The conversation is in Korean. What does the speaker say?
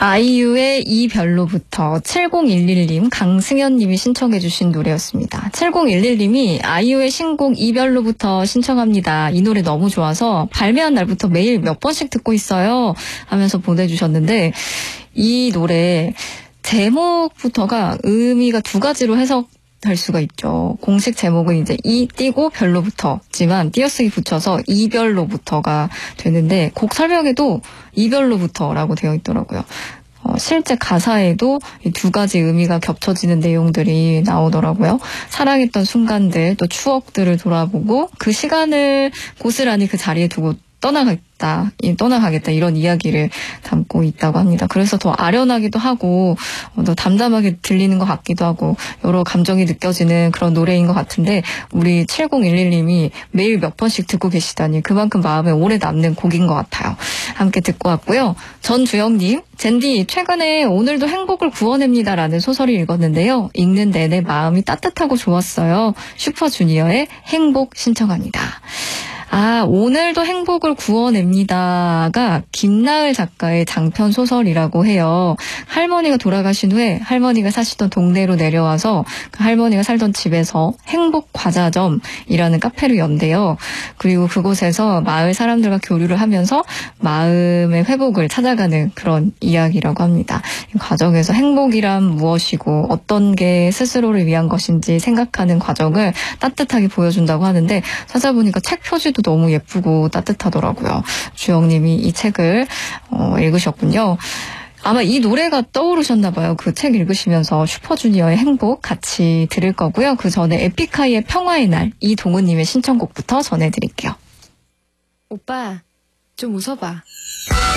아이유의 이별로부터 7011님, 강승현님이 신청해 주신 노래였습니다. 7011님이 아이유의 신곡 이별로부터 신청합니다. 이 노래 너무 좋아서 발매한 날부터 매일 몇 번씩 듣고 있어요 하면서 보내주셨는데, 이 노래 제목부터가 의미가 두 가지로 해석할 수가 있죠. 공식 제목은 이제 이 띄고 별로부터지만 띄어쓰기 붙여서 이별로부터가 되는데, 곡 설명에도 이별로부터라고 되어 있더라고요. 실제 가사에도 이 두 가지 의미가 겹쳐지는 내용들이 나오더라고요. 사랑했던 순간들, 또 추억들을 돌아보고 그 시간을 고스란히 그 자리에 두고 떠나가겠다 이런 이야기를 담고 있다고 합니다. 그래서 더 아련하기도 하고 더 담담하게 들리는 것 같기도 하고 여러 감정이 느껴지는 그런 노래인 것 같은데, 우리 7011님이 매일 몇 번씩 듣고 계시다니 그만큼 마음에 오래 남는 곡인 것 같아요. 함께 듣고 왔고요. 전주영님, 젠디 최근에 오늘도 행복을 구워냅니다라는 소설을 읽었는데요. 읽는 내내 마음이 따뜻하고 좋았어요. 슈퍼주니어의 행복 신청합니다. 오늘도 행복을 구워냅니다가 김나을 작가의 장편 소설이라고 해요. 할머니가 돌아가신 후에 할머니가 사시던 동네로 내려와서 그 할머니가 살던 집에서 행복과자점이라는 카페를 연대요. 그리고 그곳에서 마을 사람들과 교류를 하면서 마음의 회복을 찾아가는 그런 이야기라고 합니다. 이 과정에서 행복이란 무엇이고 어떤 게 스스로를 위한 것인지 생각하는 과정을 따뜻하게 보여준다고 하는데, 찾아보니까 책 표지도 너무 예쁘고 따뜻하더라고요. 주영님이 이 책을 읽으셨군요. 아마 이 노래가 떠오르셨나 봐요. 그 책 읽으시면서 슈퍼주니어의 행복 같이 들을 거고요. 그 전에 에픽하이의 평화의 날, 이동훈님의 신청곡부터 전해드릴게요. 오빠, 좀 웃어봐.